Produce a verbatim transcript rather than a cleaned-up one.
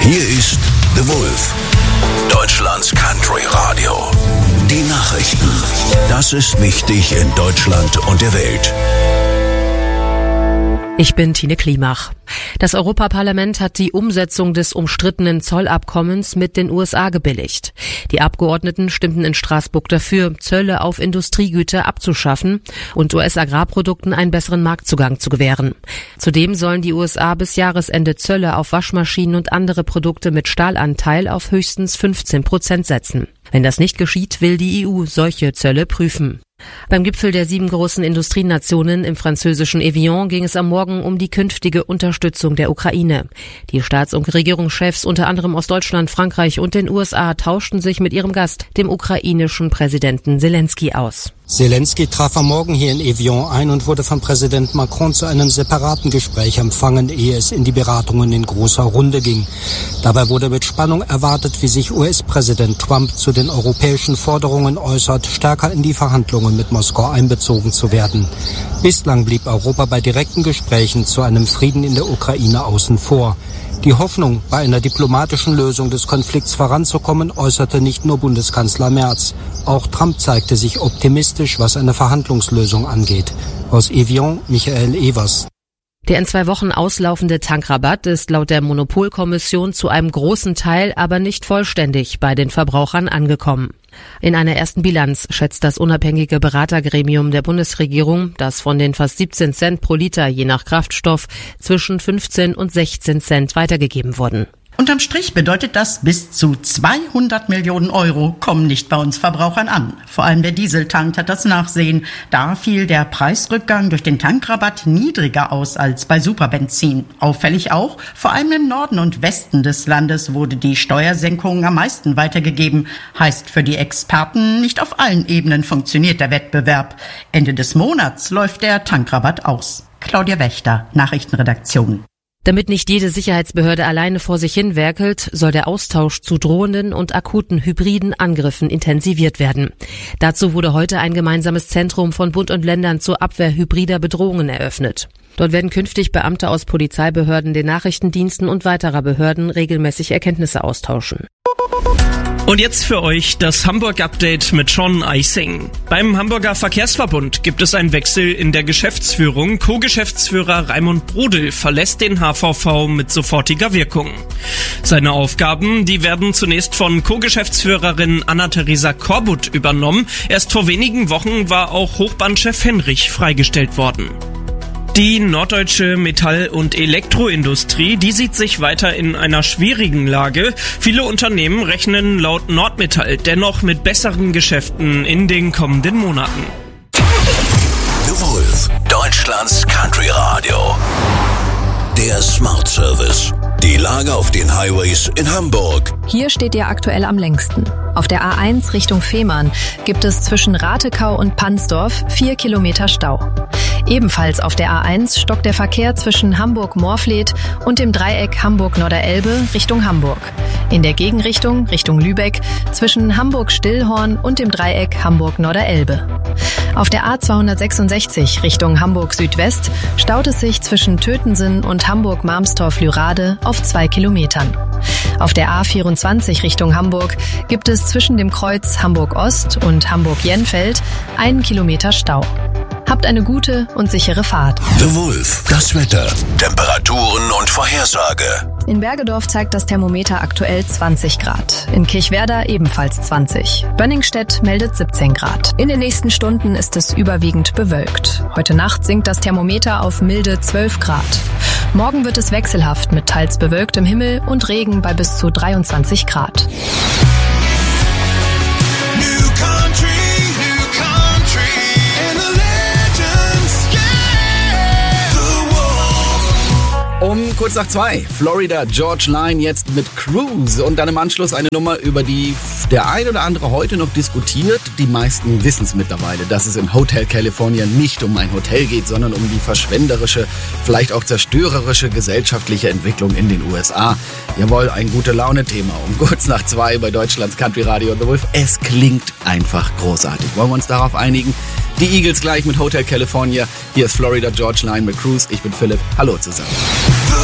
Hier ist The Wolf, Deutschlands Country Radio. Die Nachrichten. Das ist wichtig in Deutschland und der Welt. Ich bin Tine Klimach. Das Europaparlament hat die Umsetzung des umstrittenen Zollabkommens mit den U S A gebilligt. Die Abgeordneten stimmten in Straßburg dafür, Zölle auf Industriegüter abzuschaffen und U S-Agrarprodukten einen besseren Marktzugang zu gewähren. Zudem sollen die U S A bis Jahresende Zölle auf Waschmaschinen und andere Produkte mit Stahlanteil auf höchstens fünfzehn Prozent setzen. Wenn das nicht geschieht, will die E U solche Zölle prüfen. Beim Gipfel der sieben großen Industrienationen im französischen Evian ging es am Morgen um die künftige Unterstützung der Ukraine. Die Staats- und Regierungschefs unter anderem aus Deutschland, Frankreich und den U S A tauschten sich mit ihrem Gast, dem ukrainischen Präsidenten Zelensky, aus. Zelensky traf am Morgen hier in Evian ein und wurde von Präsident Macron zu einem separaten Gespräch empfangen, ehe es in die Beratungen in großer Runde ging. Dabei wurde mit Spannung erwartet, wie sich U S-Präsident Trump zu den europäischen Forderungen äußert, stärker in die Verhandlungen mit Moskau einbezogen zu werden. Bislang blieb Europa bei direkten Gesprächen zu einem Frieden in der Ukraine außen vor. Die Hoffnung, bei einer diplomatischen Lösung des Konflikts voranzukommen, äußerte nicht nur Bundeskanzler Merz. Auch Trump zeigte sich optimistisch, was eine Verhandlungslösung angeht. Aus Evian, Michael Evers. Der in zwei Wochen auslaufende Tankrabatt ist laut der Monopolkommission zu einem großen Teil, aber nicht vollständig bei den Verbrauchern angekommen. In einer ersten Bilanz schätzt das unabhängige Beratergremium der Bundesregierung, dass von den fast siebzehn Cent pro Liter je nach Kraftstoff zwischen fünfzehn und sechzehn Cent weitergegeben wurden. Unterm Strich bedeutet das, bis zu zweihundert Millionen Euro kommen nicht bei uns Verbrauchern an. Vor allem der Dieseltank hat das Nachsehen. Da fiel der Preisrückgang durch den Tankrabatt niedriger aus als bei Superbenzin. Auffällig auch, vor allem im Norden und Westen des Landes wurde die Steuersenkung am meisten weitergegeben. Heißt für die Experten, nicht auf allen Ebenen funktioniert der Wettbewerb. Ende des Monats läuft der Tankrabatt aus. Claudia Wächter, Nachrichtenredaktion. Damit nicht jede Sicherheitsbehörde alleine vor sich hin werkelt, soll der Austausch zu drohenden und akuten hybriden Angriffen intensiviert werden. Dazu wurde heute ein gemeinsames Zentrum von Bund und Ländern zur Abwehr hybrider Bedrohungen eröffnet. Dort werden künftig Beamte aus Polizeibehörden, den Nachrichtendiensten und weiterer Behörden regelmäßig Erkenntnisse austauschen. Und jetzt für euch das Hamburg-Update mit Sean Eising. Beim Hamburger Verkehrsverbund gibt es einen Wechsel in der Geschäftsführung. Co-Geschäftsführer Raimund Brodel verlässt den H V V mit sofortiger Wirkung. Seine Aufgaben, die werden zunächst von Co-Geschäftsführerin Anna-Theresa Korbut übernommen. Erst vor wenigen Wochen war auch Hochbahnchef Henrich freigestellt worden. Die norddeutsche Metall- und Elektroindustrie, die sieht sich weiter in einer schwierigen Lage. Viele Unternehmen rechnen laut Nordmetall dennoch mit besseren Geschäften in den kommenden Monaten. The Wolf, Deutschlands Country Radio. Der Smart Service. Die Lage auf den Highways in Hamburg. Hier steht ihr aktuell am längsten. Auf der A eins Richtung Fehmarn gibt es zwischen Ratekau und Pansdorf vier Kilometer Stau. Ebenfalls auf der A eins stockt der Verkehr zwischen Hamburg-Morfleet und dem Dreieck Hamburg-Norderelbe Richtung Hamburg. In der Gegenrichtung Richtung Lübeck zwischen Hamburg-Stillhorn und dem Dreieck Hamburg-Norderelbe. Auf der A zweihundertsechsundsechzig Richtung Hamburg-Südwest staut es sich zwischen Tötensen und Hamburg-Marmstorf-Lürade auf zwei Kilometern. Auf der A vierundzwanzig Richtung Hamburg gibt es zwischen dem Kreuz Hamburg-Ost und Hamburg-Jenfeld einen Kilometer Stau. Habt eine gute und sichere Fahrt. The Wolf, das Wetter, Temperaturen und Vorhersage. In Bergedorf zeigt das Thermometer aktuell zwanzig Grad. In Kirchwerder ebenfalls zwanzig. Bönningstedt meldet siebzehn Grad. In den nächsten Stunden ist es überwiegend bewölkt. Heute Nacht sinkt das Thermometer auf milde zwölf Grad. Morgen wird es wechselhaft mit teils bewölktem Himmel und Regen bei bis zu dreiundzwanzig Grad. Um kurz nach zwei, Florida Georgia Line jetzt mit Cruise und dann im Anschluss eine Nummer, über die der ein oder andere heute noch diskutiert. Die meisten wissen es mittlerweile, dass es in Hotel California nicht um ein Hotel geht, sondern um die verschwenderische, vielleicht auch zerstörerische gesellschaftliche Entwicklung in den U S A. Jawohl, ein Gute-Laune-Thema um kurz nach zwei bei Deutschlands Country Radio The Wolf. Es klingt einfach großartig. Wollen wir uns darauf einigen? Die Eagles gleich mit Hotel California. Hier ist Florida Georgia Line mit Cruise. Ich bin Philipp. Hallo zusammen.